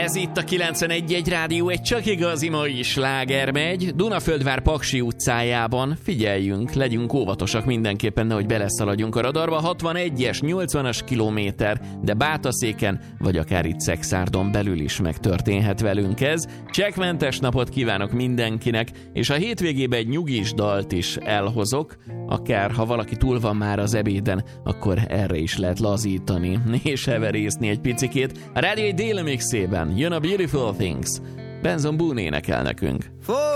Ez itt a 91.1 Rádió, egy csak igazi mai sláger megy. Dunaföldvár Paksi utcájában. Figyeljünk, legyünk óvatosak mindenképpen, nehogy beleszaladjunk a radarba. 61-es, 80-as kilométer, de Bátaszéken, vagy akár itt Szekszárdon belül is megtörténhet velünk ez. Csekkmentes napot kívánok mindenkinek, és a hétvégében egy nyugis dalt is elhozok. Akár ha valaki túl van már az ebéden, akkor erre is lehet lazítani és heverészni egy picikét. A rádió egy déli mixében jön a Beautiful Things. Benson Boone énekel nekünk.